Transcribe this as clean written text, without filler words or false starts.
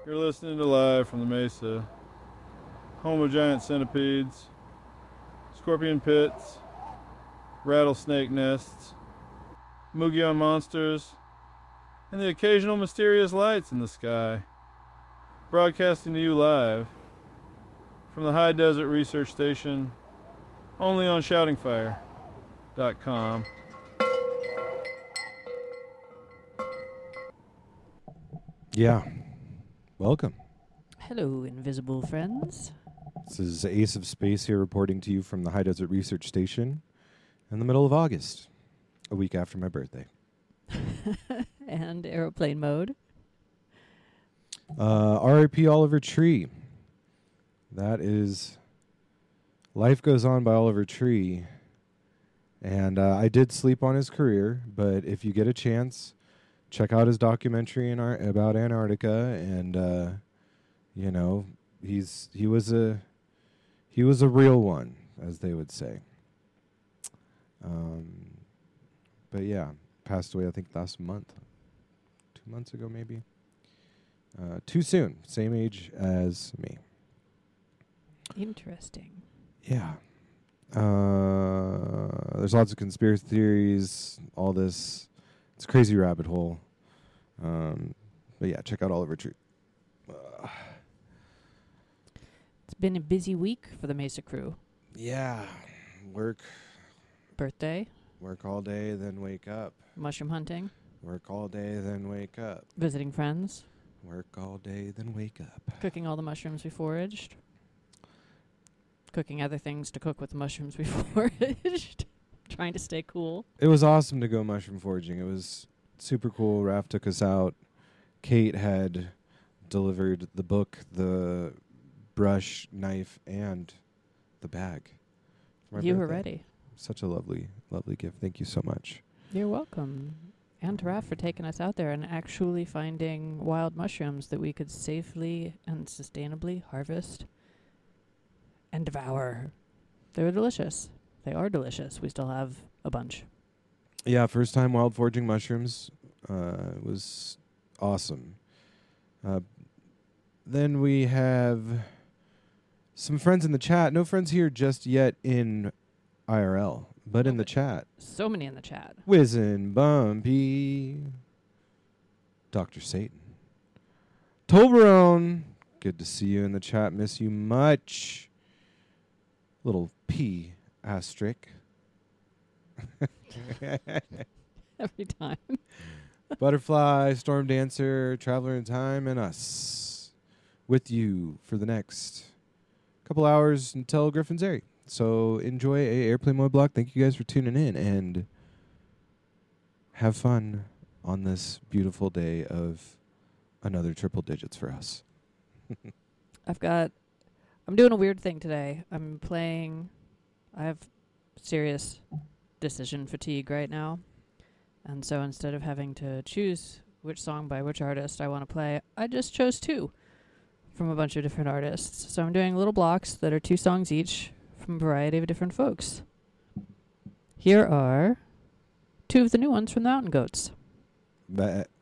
You're listening to Live from the Mesa, home of giant centipedes, scorpion pits, rattlesnake nests, Mugion monsters, and the occasional mysterious lights in the sky. Broadcasting to you live from the High Desert Research Station, only on shoutingfire.com. Yeah. Welcome. Hello, invisible friends. This is Ace of Space here reporting to you from the High Desert Research Station in the middle of August, a week after my birthday. And aeroplane mode. R.I.P. Oliver Tree. That is Life Goes On by Oliver Tree. And I did sleep on his career, but if you get a chance, check out his documentary about Antarctica, and you know, he was a real one, as they would say. But yeah, passed away I think last month, 2 months ago maybe. Too soon, same age as me. Interesting. Yeah. There's lots of conspiracy theories, all this. It's a crazy rabbit hole. But yeah, check out Oliver Tree. It's been a busy week for the Mesa crew. Yeah. Work Birthday, all day, then wake up. mushroom hunting, Work all day, then wake up. visiting friends, Work all day, then wake up. cooking all the mushrooms we foraged, cooking other things to cook with the mushrooms we foraged, trying to stay cool. It was awesome to go mushroom foraging. It was super cool. Raph took us out. Kate had delivered the book, the brush, knife, and the bag. For my You were birthday. ready. Such a lovely, lovely gift. Thank you so much. You're welcome. And to Raph for taking us out there and actually finding wild mushrooms that we could safely and sustainably harvest and devour. They were delicious. They are delicious. We still have a bunch. Yeah, first time wild foraging mushrooms. It was awesome. Then we have some friends in the chat. No friends here just yet in IRL, but in the chat. So many in the chat. Wizen Bumpy, Dr. Satan, Toblerone. Good to see you in the chat. Miss you much. Little P asterisk. Every time. Butterfly, Storm Dancer, Traveler in Time, and us with you for the next couple hours until Griffin's Airy. So enjoy a airplane mode block. Thank you guys for tuning in and have fun on this beautiful day of another triple digits for us. I'm doing a weird thing today. I have serious decision fatigue right now. And so instead of having to choose which song by which artist I want to play, I just chose two from a bunch of different artists. So I'm doing little blocks that are 2 songs each from a variety of different folks. Here are 2 of the new ones from the Mountain Goats. Bet.